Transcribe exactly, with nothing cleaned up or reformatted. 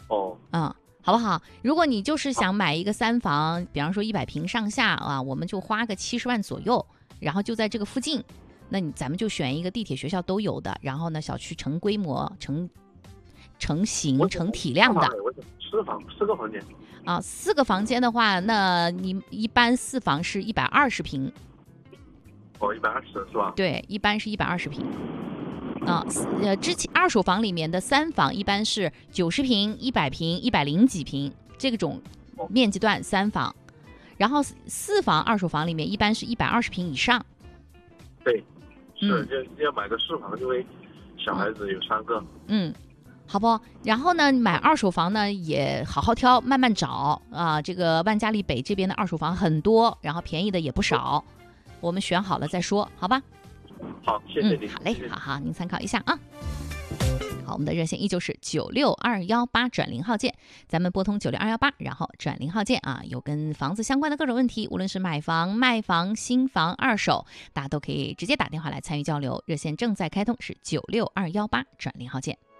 哦， 嗯，好不好？如果你就是想买一个三房，比方说一百平上下啊，我们就花个七十万左右，然后就在这个附近，那你咱们就选一个地铁学校都有的，然后呢，小区成规模、成成型、成体量的四房四个房间啊。四个房间的话，那你一般四房是一百二十平， 哦，一百二十是吧？ 对，一般是一百二十平。啊，呃，之前二手房里面的三房一般是九十平、一百平、一百零几平这种面积段三房，然后四房二手房里面一般是一百二十平以上。 对，是、 嗯、 就要买个四房，因为小孩子有三个。 嗯，好不？然后呢，买二手房呢也好好挑，慢慢找啊。这个万家丽北这边的二手房很多，然后便宜的也不少，我们选好了再说，好吧？ 好，谢谢您。 嗯、好嘞，好好，您参考一下啊。好，我们的热线依旧是九六二幺八转零号键，咱们拨通九六二幺八，然后转零号键啊，有跟房子相关的各种问题，无论是买房、卖房、新房、二手，大家都可以直接打电话来参与交流。热线正在开通，是九六二幺八转零号键。